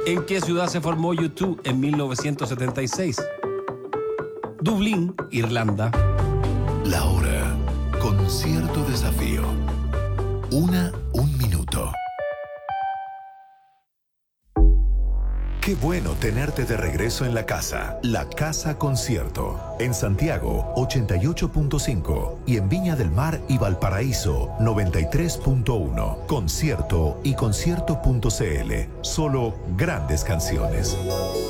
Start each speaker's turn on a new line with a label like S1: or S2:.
S1: ¿En qué ciudad se formó U2 en 1976? Dublín, Irlanda.
S2: La hora con cierto desafío. Un minuto. Qué bueno tenerte de regreso en la casa. La Casa Concierto. En Santiago, 88.5. Y en Viña del Mar y Valparaíso, 93.1. Concierto y concierto.cl. Solo grandes canciones.